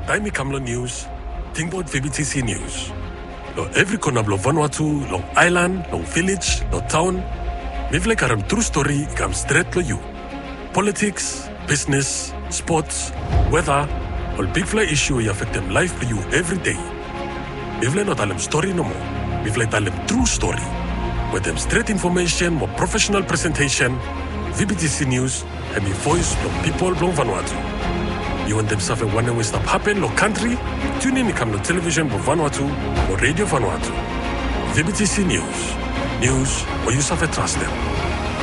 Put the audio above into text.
Taimi Kamlo News, Tingbot VBTC News. Lo every corner of Vanuatu, long island, long village, long town. Mivle karam true story come straight to you. Politics, business, sports, weather, all big fly issue affect them life for you every day. Mivle not tell them story no more. Mivle tell them true story. With them straight information, more professional presentation, VBTC News, and the voice from people from Vanuatu. You want them suffer one way stop happen, lo country, tune in come to television from Vanuatu or radio Vanuatu. VBTC News. News where you suffer trust them.